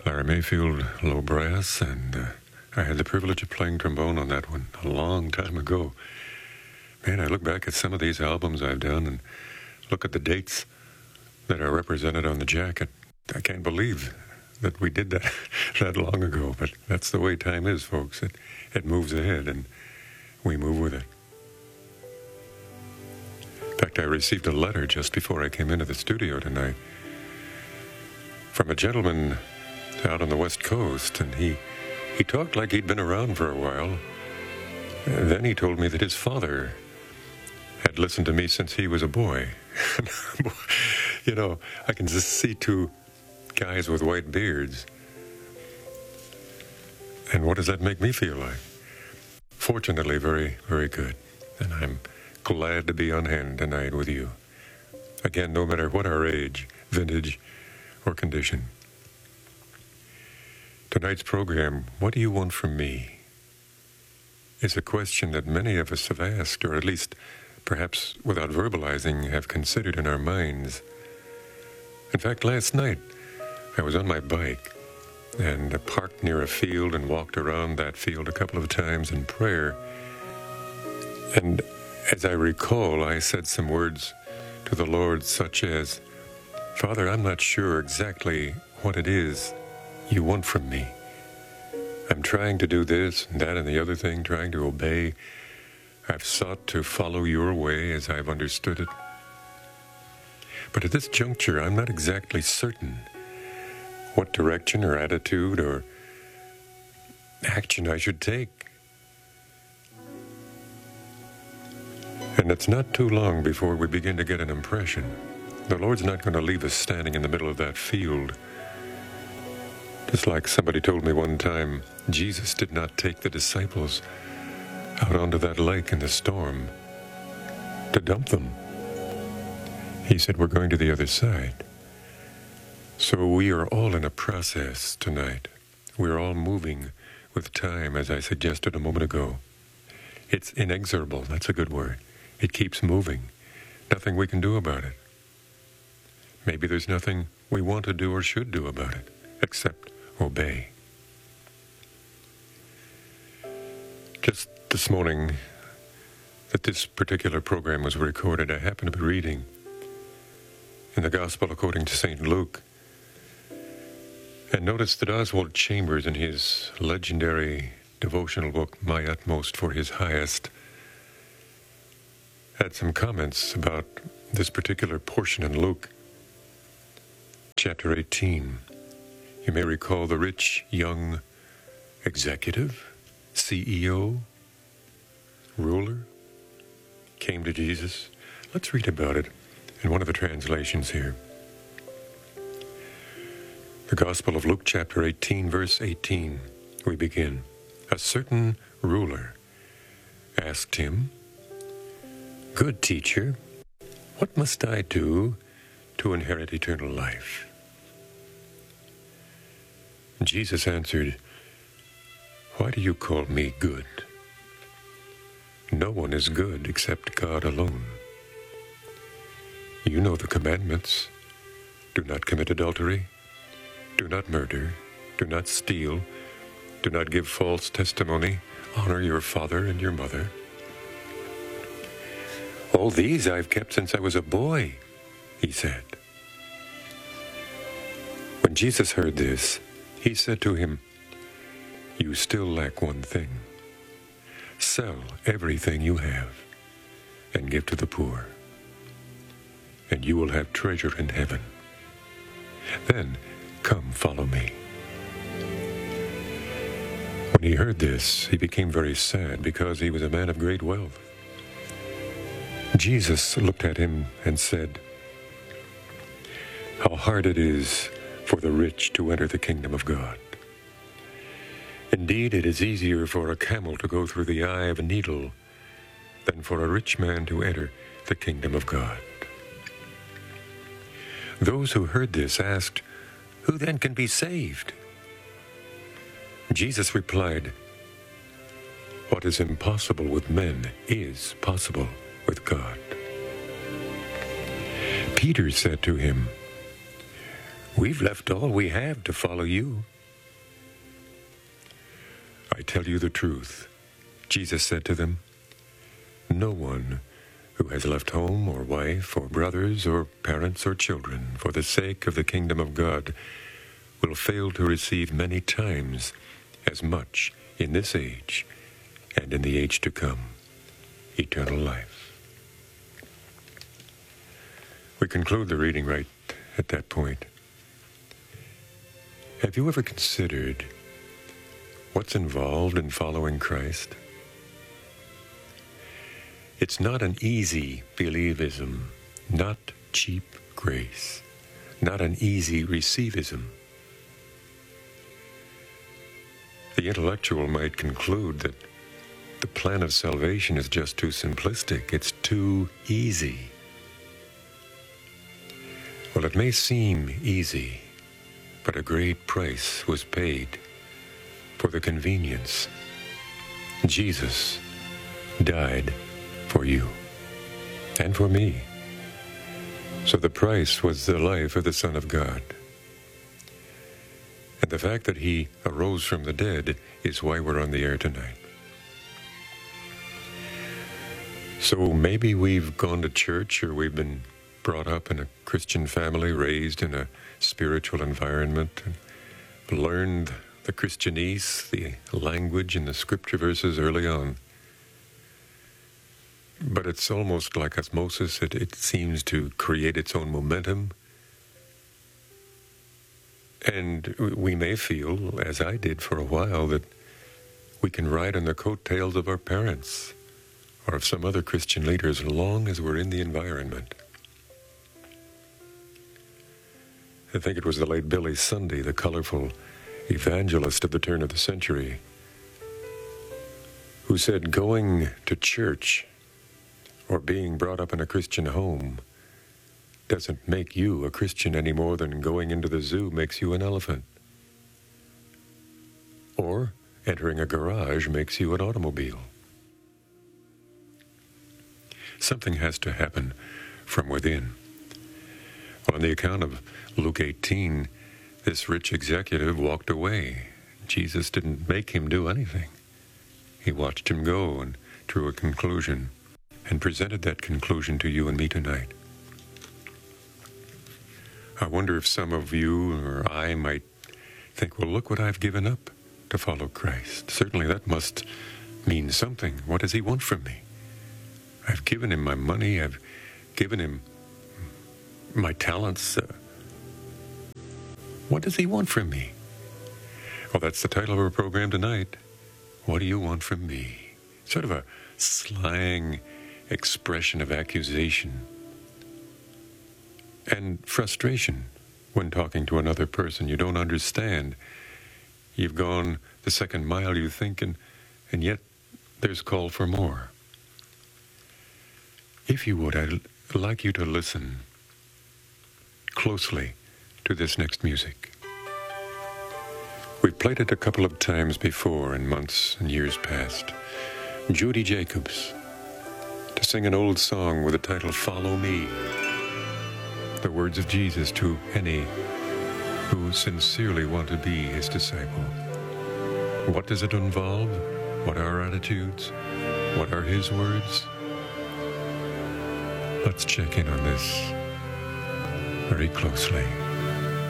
Larry Mayfield, low brass, and I had the privilege of playing trombone on that one a long time ago. Man, I look back at some of these albums I've done and look at the dates that are represented on the jacket. I can't believe that we did that that long ago, but that's the way time is, folks. It moves ahead, and we move with it. In fact, I received a letter just before I came into the studio tonight from a gentleman out on the West Coast, and he talked like he'd been around for a while. And then he told me that his father had listened to me since he was a boy. You know, I can just see two guys with white beards. And what does that make me feel like? Fortunately, very, very good. And I'm glad to be on hand tonight with you. Again, no matter what our age, vintage, or condition. Tonight's program, what do you want from me? Is a question that many of us have asked, or at least perhaps without verbalizing, have considered in our minds. In fact, last night, I was on my bike and parked near a field and walked around that field a couple of times in prayer. And as I recall, I said some words to the Lord such as, Father, I'm not sure exactly what it is you want from me. I'm trying to do this and that and the other thing, trying to obey. I've sought to follow your way as I've understood it. But at this juncture, I'm not exactly certain what direction or attitude or action I should take. And it's not too long before we begin to get an impression. The Lord's not going to leave us standing in the middle of that field. Just like somebody told me one time, Jesus did not take the disciples out onto that lake in the storm to dump them. He said, we're going to the other side. So we are all in a process tonight. We're all moving with time, as I suggested a moment ago. It's inexorable. That's a good word. It keeps moving. Nothing we can do about it. Maybe there's nothing we want to do or should do about it, except obey. Just this morning, that this particular program was recorded, I happened to be reading in the Gospel according to St. Luke, and noticed that Oswald Chambers, in his legendary devotional book, My Utmost for His Highest, had some comments about this particular portion in Luke, chapter 18. You may recall the rich young executive, CEO, ruler, came to Jesus. Let's read about it in one of the translations here. The Gospel of Luke, chapter 18, verse 18. We begin. A certain ruler asked him, Good teacher, what must I do to inherit eternal life? Jesus answered, Why do you call me good? No one is good except God alone. You know the commandments. Do not commit adultery. Do not murder. Do not steal. Do not give false testimony. Honor your father and your mother. All these I've kept since I was a boy, he said. When Jesus heard this, he said to him, You still lack one thing. Sell everything you have and give to the poor, and you will have treasure in heaven. Then come follow me. When he heard this, he became very sad because he was a man of great wealth. Jesus looked at him and said, How hard it is for the rich to enter the kingdom of God. Indeed, it is easier for a camel to go through the eye of a needle than for a rich man to enter the kingdom of God. Those who heard this asked, Who then can be saved? Jesus replied, What is impossible with men is possible with God. Peter said to him, We've left all we have to follow you. I tell you the truth, Jesus said to them, no one who has left home or wife or brothers or parents or children for the sake of the kingdom of God will fail to receive many times as much in this age and in the age to come, eternal life. We conclude the reading right at that point. Have you ever considered what's involved in following Christ? It's not an easy believism, not cheap grace, not an easy receivism. The intellectual might conclude that the plan of salvation is just too simplistic, it's too easy. Well, it may seem easy, but a great price was paid for the convenience. Jesus died for you and for me. So the price was the life of the Son of God. And the fact that he arose from the dead is why we're on the air tonight. So maybe we've gone to church, or we've been brought up in a Christian family, raised in a spiritual environment, and learned the Christianese, the language and the scripture verses early on. But it's almost like osmosis. It seems to create its own momentum. And we may feel, as I did for a while, that we can ride on the coattails of our parents or of some other Christian leaders as long as we're in the environment. I think it was the late Billy Sunday, the colorful evangelist of the turn of the century, who said going to church or being brought up in a Christian home doesn't make you a Christian any more than going into the zoo makes you an elephant. Or entering a garage makes you an automobile. Something has to happen from within. On the account of Luke 18, this rich executive walked away. Jesus didn't make him do anything. He watched him go and drew a conclusion, and presented that conclusion to you and me tonight. I wonder if some of you or I might think, well, look what I've given up to follow Christ. Certainly that must mean something. What does he want from me? I've given him my money. I've given him my talents. What does he want from me? Well, that's the title of our program tonight. What do you want from me? Sort of a slang expression of accusation and frustration when talking to another person. You don't understand. You've gone the second mile, you think, and yet there's call for more. If you would, I'd like you to listen closely to this next music. We've played it a couple of times before in months and years past. Judy Jacobs to sing an old song with the title Follow Me. The words of Jesus to any who sincerely want to be his disciple. What does it involve? What are our attitudes? What are his words? Let's check in on this very closely.